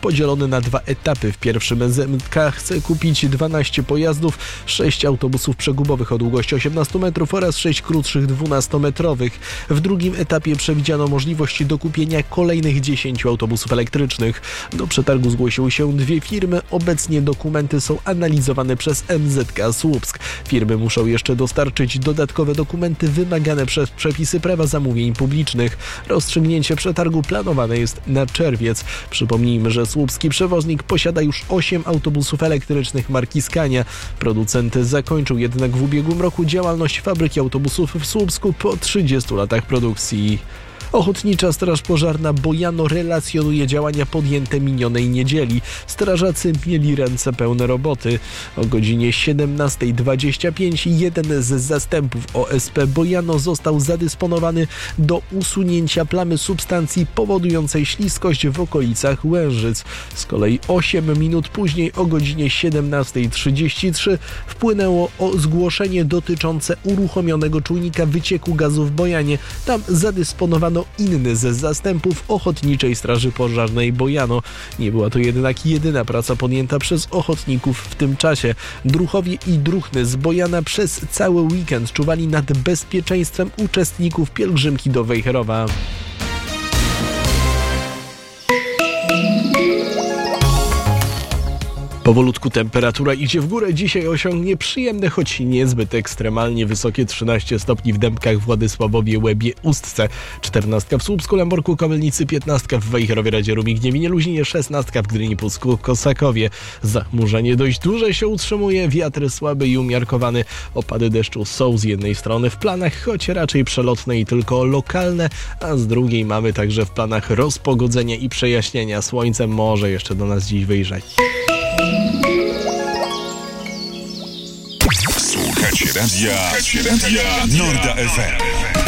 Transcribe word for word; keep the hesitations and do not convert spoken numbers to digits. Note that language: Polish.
podzielony na dwa etapy. W pierwszym M Z K chce kupić dwanaście pojazdów, sześć autobusów przegubowych o długości osiemnaście metrów oraz sześć krótszych dwunastometrowych. W drugim etapie przewidziano możliwość dokupienia kolejnych dziesięciu autobusów elektrycznych. Do przetargu zgłosiły się dwie firmy. Obecnie dokumenty są analizowane przez M Z K Słupsk. Firmy muszą jeszcze dostarczyć dodatkowe dokumenty wymagane przez przepisy prawa zamówień publicznych. Rozstrzygnięcie przetargu planowane jest na czerwiec. Przypomnijmy, że słupski przewoźnik posiada już osiem autobusów elektrycznych marki Scania. Producent zakończył jednak w ubiegłym roku działalność fabryki autobusów w Słupsku po trzydziestu latach produkcji. Ochotnicza Straż Pożarna Bojano relacjonuje działania podjęte minionej niedzieli. Strażacy mieli ręce pełne roboty. O godzinie siedemnastej dwadzieścia pięć jeden z zastępów O S P Bojano został zadysponowany do usunięcia plamy substancji powodującej śliskość w okolicach Łężyc. Z kolei osiem minut później o godzinie siedemnastej trzydzieści trzy wpłynęło o zgłoszenie dotyczące uruchomionego czujnika wycieku gazu w Bojanie. Tam zadysponowano inny ze zastępów Ochotniczej Straży Pożarnej Bojano. Nie była to jednak jedyna praca podjęta przez ochotników w tym czasie. Druchowie i druhny z Bojana przez cały weekend czuwali nad bezpieczeństwem uczestników pielgrzymki do Wejherowa. Powolutku temperatura idzie w górę. Dzisiaj osiągnie przyjemne, choć niezbyt ekstremalnie wysokie trzynaście stopni w Dębkach, Władysławowie, Łebie, Ustce, czternastka w Słupsku, Lemborku, Komelnicy, piętnastka w Wejherowie, Radzieru, Gniewinie, Luzinie, szesnastka w Gdyni, Pucku, Kosakowie. Zachmurzenie dość duże się utrzymuje, wiatr słaby i umiarkowany. Opady deszczu są z jednej strony w planach, choć raczej przelotne i tylko lokalne, a z drugiej mamy także w planach rozpogodzenia i przejaśnienia. Słońce może jeszcze do nas dziś wyjrzeć. Słuchacie radia, Słuchacie radia Norda F M.